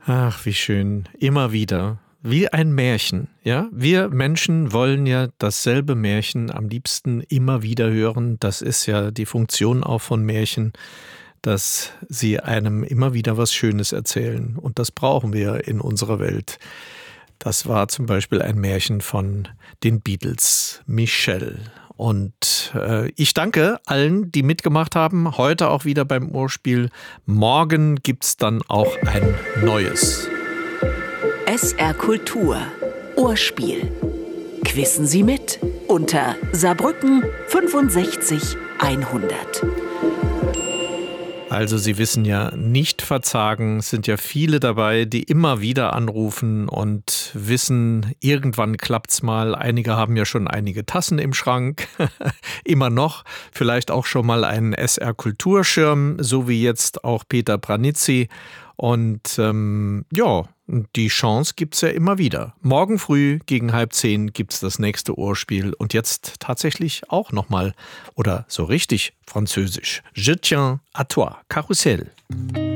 Ach, wie schön. Immer wieder. Wie ein Märchen, ja? Wir Menschen wollen ja dasselbe Märchen am liebsten immer wieder hören. Das ist ja die Funktion auch von Märchen, dass sie einem immer wieder was Schönes erzählen. Und das brauchen wir in unserer Welt. Das war zum Beispiel ein Märchen von den Beatles, Michelle. Und ich danke allen, die mitgemacht haben. Heute auch wieder beim Urspiel. Morgen gibt's dann auch ein neues. SR Kultur. Urspiel. Quissen Sie mit unter Saarbrücken 65 100. Also Sie wissen ja, nicht verzagen, es sind ja viele dabei, die immer wieder anrufen und wissen, irgendwann klappt's mal. Einige haben ja schon einige Tassen im Schrank, immer noch. Vielleicht auch schon mal einen SR-Kulturschirm, so wie jetzt auch Peter Branitzi. Und die Chance gibt's ja immer wieder. Morgen früh gegen 9:30 gibt's das nächste Urspiel. Und jetzt tatsächlich auch nochmal, oder so richtig französisch. Je tiens à toi, Karussell.